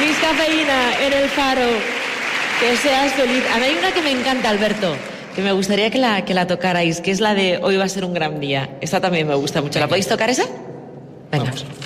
Luis Cafeína en El Faro. Que seas feliz. A mí hay una que me encanta, Alberto, que me gustaría que la tocarais, que es la de Hoy va a ser un gran día. Esta también me gusta mucho. ¿La podéis tocar esa? Venga. Vamos.